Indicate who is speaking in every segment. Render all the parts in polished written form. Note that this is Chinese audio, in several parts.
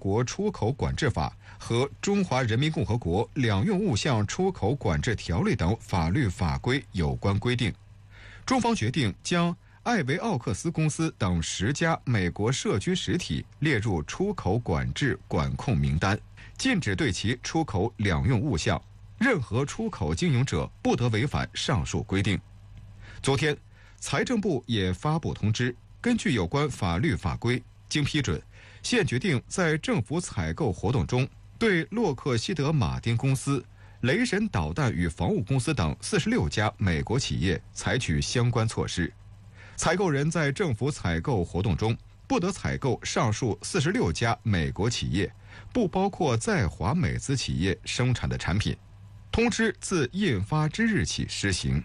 Speaker 1: 国出口管制法和《中华人民共和国两用物项出口管制条例》等法律法规有关规定。中方决定将艾维奥克斯公司等10家美国涉军实体列入出口管制管控名单，禁止对其出口两用物项，任何出口经营者不得违反上述规定。昨天，财政部也发布通知，根据有关法律法规，经批准，现决定在政府采购活动中，对洛克希德马丁公司、雷神导弹与防务公司等46家美国企业采取相关措施。采购人在政府采购活动中不得采购上述46家美国企业，不包括在华美资企业生产的产品。通知自印发之日起施行。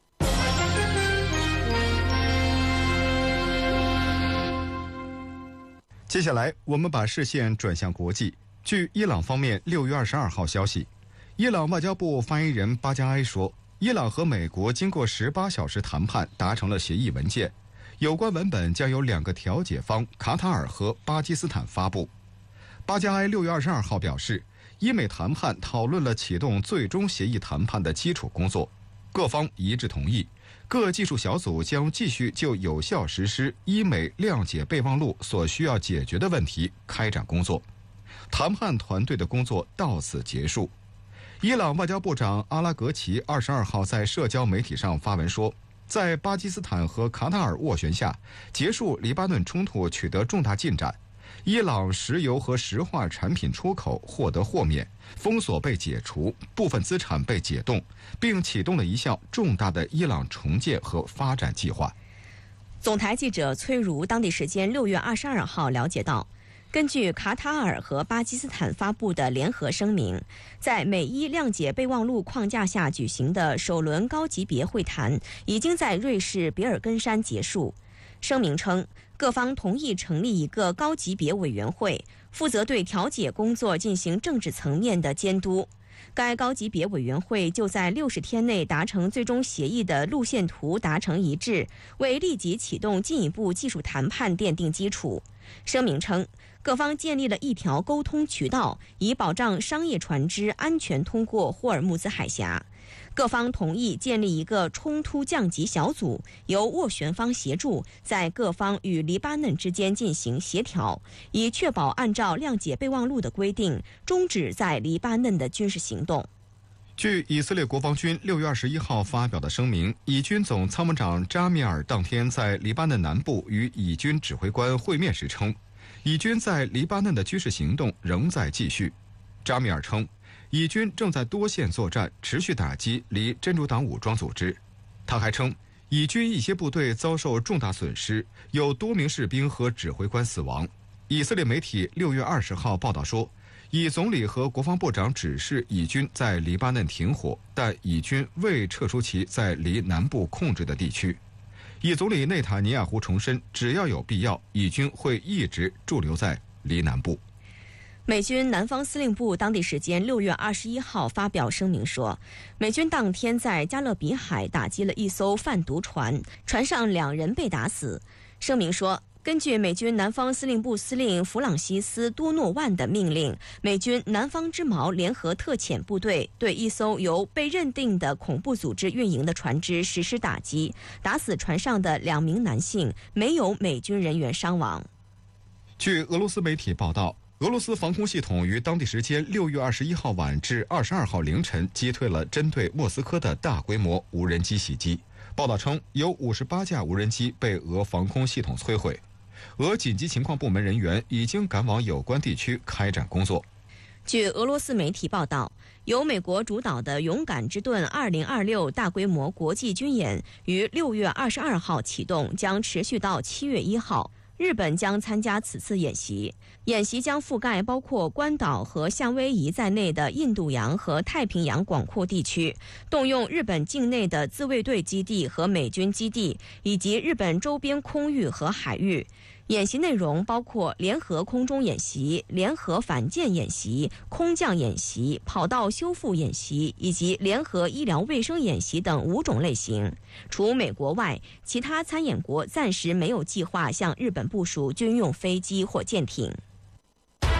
Speaker 1: 接下来，我们把视线转向国际。据伊朗方面6月22号消息，伊朗外交部发言人巴加埃说，伊朗和美国经过18小时谈判达成了协议文件，有关文本将由2个调解方卡塔尔和巴基斯坦发布。巴加埃6月22号表示，伊美谈判讨论了启动最终协议谈判的基础工作，各方一致同意，各技术小组将继续就有效实施伊美谅解备忘录所需要解决的问题开展工作。谈判团队的工作到此结束。伊朗外交部长阿拉格齐22号在社交媒体上发文说，在巴基斯坦和卡塔尔斡旋下，结束黎巴嫩冲突取得重大进展。伊朗石油和石化产品出口获得豁免，封锁被解除，部分资产被解冻，并启动了一项重大的伊朗重建和发展计划。
Speaker 2: 总台记者崔如当地时间6月22号了解到，根据卡塔尔和巴基斯坦发布的联合声明，在美伊谅解备忘录框架下举行的首轮高级别会谈已经在瑞士比尔根山结束。声明称，各方同意成立一个高级别委员会，负责对调解工作进行政治层面的监督。该高级别委员会就在60天内达成最终协议的路线图达成一致，为立即启动进一步技术谈判奠定基础。声明称，各方建立了一条沟通渠道，以保障商业船只安全通过霍尔木兹海峡。各方同意建立一个冲突降级小组，由斡旋方协助，在各方与黎巴嫩之间进行协调，以确保按照谅解备忘录的规定，终止在黎巴嫩的军事行动。
Speaker 1: 据以色列国防军6月21号发表的声明，以军总参谋长扎米尔当天在黎巴嫩南部与以军指挥官会面时称，以军在黎巴嫩的军事行动仍在继续。扎米尔称，以军正在多线作战，持续打击离真主党武装组织。他还称，以军一些部队遭受重大损失，有多名士兵和指挥官死亡。以色列媒体6月20号报道说，以总理和国防部长指示以军在黎巴嫩停火，但以军未撤出其在离南部控制的地区。以总理内塔尼亚胡重申，只要有必要，以军会一直驻留在黎南部。
Speaker 2: 美军南方司令部当地时间6月21号发表声明说，美军当天在加勒比海打击了一艘贩毒船，船上2人被打死。声明说，根据美军南方司令部司令弗朗西斯·多诺万的命令，美军南方之矛联合特遣部队对一艘由被认定的恐怖组织运营的船只实施打击，打死船上的2名男性，没有美军人员伤亡。
Speaker 1: 据俄罗斯媒体报道，俄罗斯防空系统于当地时间6月21号晚至22号凌晨击退了针对莫斯科的大规模无人机袭击。报道称，有58架无人机被俄防空系统摧毁。俄紧急情况部门人员已经赶往有关地区开展工作。
Speaker 2: 据俄罗斯媒体报道，由美国主导的勇敢之盾2026大规模国际军演于6月22号启动，将持续到7月1号。日本将参加此次演习，演习将覆盖包括关岛和夏威夷在内的印度洋和太平洋广阔地区，动用日本境内的自卫队基地和美军基地，以及日本周边空域和海域。演习内容包括联合空中演习、联合反舰演习、空降演习、跑道修复演习以及联合医疗卫生演习等5种类型。除美国外，其他参演国暂时没有计划向日本部署军用飞机或舰艇。